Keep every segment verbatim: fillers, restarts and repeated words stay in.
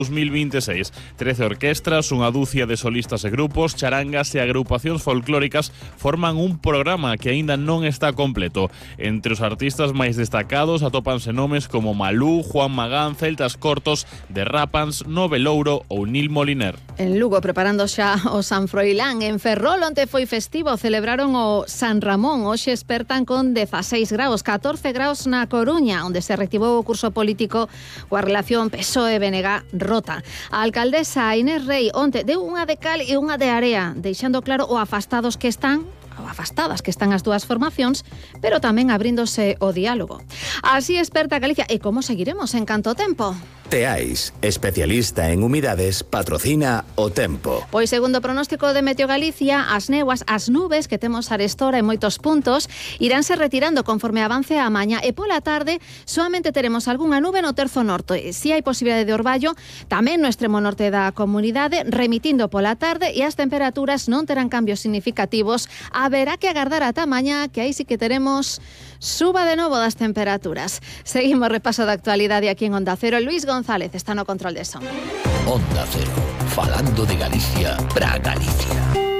dos mil veintiséis. Trece orquestras, unha dúcia de solistas e grupos, charangas e agrupacións folclóricas forman un programa que aínda non está completo. Entre os artistas máis destacados atópanse nomes como Malú, Juan Magán, Celtas Cortos, The Rapans, Novelouro ou Nil Moliner. En Lugo preparando xa o San Froilán. En Ferrol onte foi festivo, celebraron o San Ramón. Hoxe espertan con dezaseis graus, catorce graus na Coruña, onde se reactivou o curso político coa relación P S O E-B N G rota. A alcaldesa Inés Rei onte deu unha de cal e unha de area, deixando claro o afastados que están ou afastadas que están as dúas formacións, pero tamén abríndose o diálogo. Así esperta Galicia. E como seguiremos en canto tempo? Teais, especialista en humidades, patrocina o tempo. Pois segundo o pronóstico de Meteo Galicia, as néboas, as nubes que temos arestora en moitos puntos iránse retirando conforme avance a mañá e pola tarde soamente teremos algunha nube no terzo norte. Si hai posibilidade de orballo tamén no extremo norte da comunidade, remitindo pola tarde, e as temperaturas non terán cambios significativos. Haberá que agardar ata mañá, que aí sí que teremos suba de novo das temperaturas. Seguimos repaso da actualidade aquí en Onda Cero. Luis González está no control de son. Onda Cero, falando de Galicia para Galicia.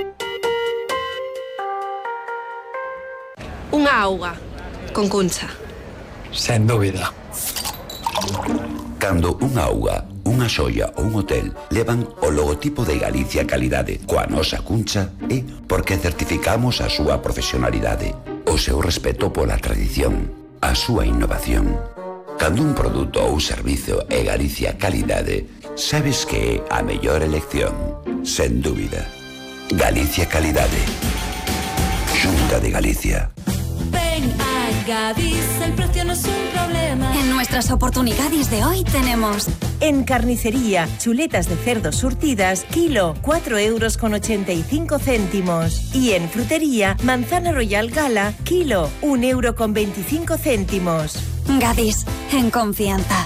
Unha auga con Cuncha. Sen dúbida. Cando unha auga, unha xoia ou un hotel levan o logotipo de Galicia Calidade coa nosa Cuncha, é porque certificamos a súa profesionalidade, o seu respeto pola tradición, a súa innovación. Cando un produto ou servizo é Galicia Calidade, sabes que é a mellor elección, sen dúbida. Galicia Calidade. Xunta de Galicia. Ven a Gadis, el precio no es un problema. En nuestras oportunidades de hoy tenemos... En carnicería, chuletas de cerdo surtidas, kilo, cuatro euros con ochenta y cinco céntimos. Y en frutería, manzana royal gala, kilo, un euro con veinticinco céntimos. Gadis, en confianza.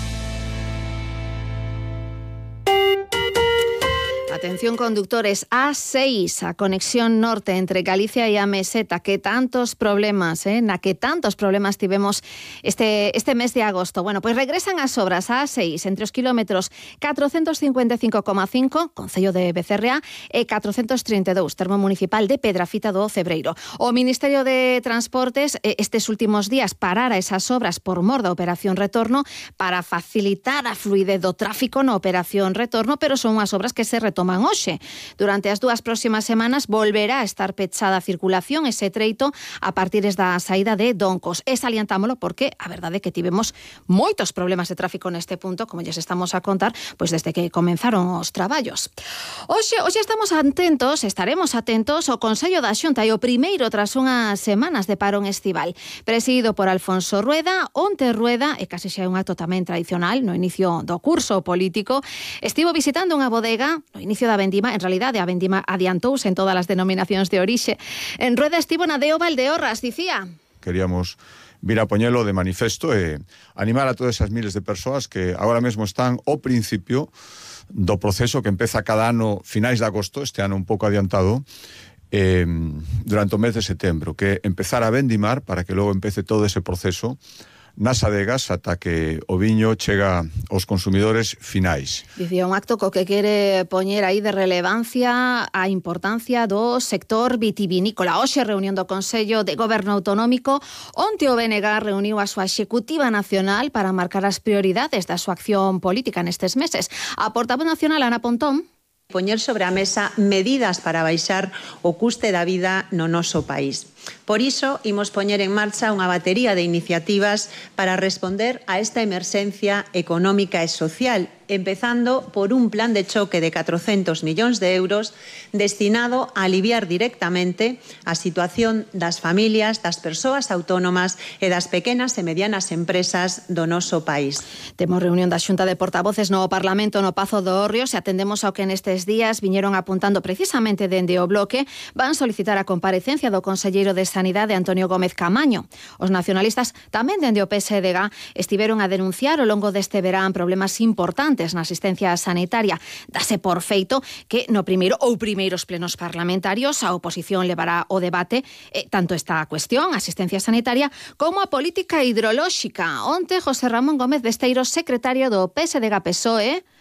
Atención conductores, A seis, a conexión norte entre Galicia e a Meseta, que tantos problemas, eh, na que tantos problemas tivemos este, este mes de agosto. Bueno, pois regresan as obras a A seis entre os kilómetros catrocentos cincuenta e cinco coma cinco, Concello de Becerrea, e catrocentos trinta e dous, termo municipal de Pedrafita do Cebreiro. O Ministerio de Transportes estes últimos días parara esas obras por mor da Operación Retorno para facilitar a fluidez do tráfico na Operación Retorno, pero son unhas obras que se retoman hoxe. Durante as dúas próximas semanas volverá a estar pechada a circulación ese treito a partir da saída de Doncos. E salientámolo porque a verdade é que tivemos moitos problemas de tráfico neste punto, como lles estamos a contar, pois desde que comenzaron os traballos. Hoxe, hoxe estamos atentos, estaremos atentos ao Consello da Xunta e o primeiro tras unhas semanas de parón estival. Presidido por Alfonso Rueda, onte Rueda, e case xa é un acto tamén tradicional no inicio do curso político, estivo visitando unha bodega no inicio da vendima. En realidade, a vendima adiantouse en todas as denominacións de orixe. En Rueda estivo na Deo Valdeorras, dicía. Queríamos vir a poñelo de manifesto e animar a todas esas miles de persoas que agora mesmo están ao principio do proceso que empeza cada ano finais de agosto, este ano un pouco adiantado, eh, durante o mes de setembro, que empezar a vendimar para que logo empece todo ese proceso nas adegas ata que o viño chega aos consumidores finais. Dicía un acto co que quere poñer aí de relevancia a importancia do sector vitivinícola. Hoxe reunión do Consello de Goberno Autonómico, onte o B N G reuniu a súa executiva nacional para marcar as prioridades da súa acción política nestes meses. A portavoz nacional, Ana Pontón, poñer sobre a mesa medidas para baixar o custe da vida no noso país. Por iso, imos poñer en marcha unha batería de iniciativas para responder a esta emerxencia económica e social, empezando por un plan de choque de catrocentos millóns de euros destinado a aliviar directamente a situación das familias, das persoas autónomas e das pequenas e medianas empresas do noso país. Temos reunión da Xunta de Portavoces no Parlamento no Pazo do Hórreo. Se atendemos ao que nestes días viñeron apuntando precisamente dende o bloque, van solicitar a comparecencia do conselleiro de Sanidade, Antonio Gómez Camaño. Os nacionalistas tamén dende o P S D G estiveron a denunciar ao longo deste verán problemas importantes na asistencia sanitaria. Dase por feito que no primeiro ou primeiros plenos parlamentarios a oposición levará o debate eh, tanto esta cuestión, asistencia sanitaria, como a política hidrolóxica. Onte, José Ramón Gómez Besteiro, secretario do P S D G P S O E,